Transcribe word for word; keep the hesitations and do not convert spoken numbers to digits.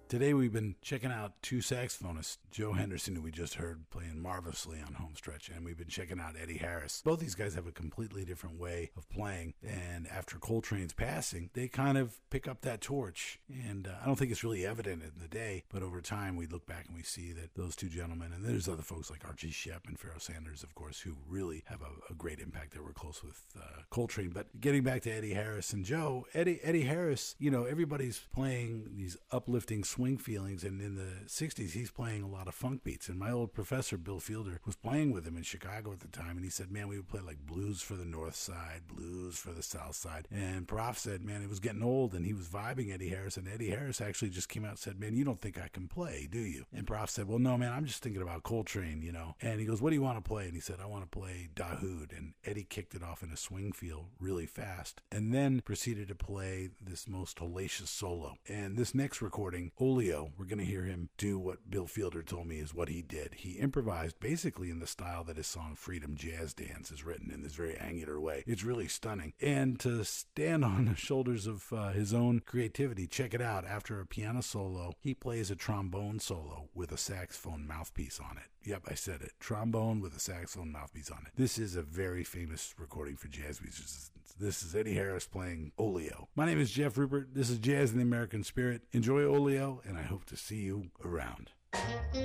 Today we've been checking out two saxophonists, Joe Henderson, who we just heard playing marvelously on Homestretch, and we've been checking out Eddie Harris. Both these guys have a completely different way of playing, and after Coltrane's passing, they kind of pick up that torch, and uh, I don't think it's really evident in the day, but over time we look back and we see that those two gentlemen, and there's other folks like Archie Shepp and Pharoah Sanders, of course, who really have a, a great impact. They were close with uh, Coltrane. But getting back to Eddie Harris and Joe, Eddie, Eddie Harris, you know, everybody's playing these uplifting swing feelings, and in the sixties he's playing a lot of funk beats, and my old professor Bill Fielder was playing with him in Chicago at the time, and he said, man, we would play like blues for the north side, blues for the south side, and Prof said, man, it was getting old, and he was vibing Eddie Harris, and Eddie Harris actually just came out and said, man, you don't think I can play, do you? And Prof said, well, no, man, I'm just thinking about Coltrane, you know. And he goes, what do you want to play? And he said, I want to play Dahoud. And Eddie kicked it off in a swing feel really fast, and then proceeded to play this most hellacious solo. And this next recording, Olio, we're going to hear him do what Bill Fielder told me is what he did. He improvised basically in the style that his song Freedom Jazz Dance is written, in this very angular way. It's really stunning. And to stand on the shoulders of uh, his own creativity, check it out. After a piano solo, he plays a trombone solo with a saxophone mouthpiece on it. Yep, I said it. Trombone with a saxophone mouthpiece on it. This is a very famous recording for jazz musicians. This is Eddie Harris playing Olio. My name is Jeff Rupert. This is Jazz in the American Spirit. Enjoy Olio, and I hope to see you around.